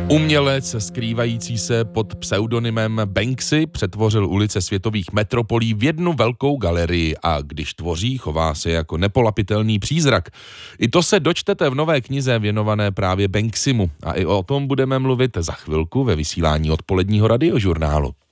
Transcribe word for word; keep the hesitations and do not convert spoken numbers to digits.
Umělec skrývající se pod pseudonymem Banksy přetvořil ulice světových metropolí v jednu velkou galerii a když tvoří, chová se jako nepolapitelný přízrak. I to se dočtete v nové knize věnované právě Banksymu a i o tom budeme mluvit za chvilku ve vysílání odpoledního radiožurnálu.